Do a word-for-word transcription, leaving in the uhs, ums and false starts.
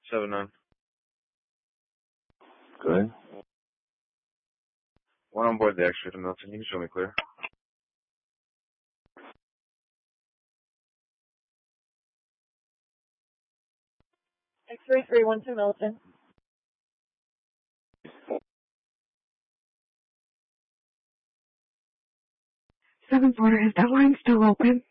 seven nine. Good. One on board the X-ray to Milton. You can show me clear. X-ray three one two Milton. Seventh order, is that line still open?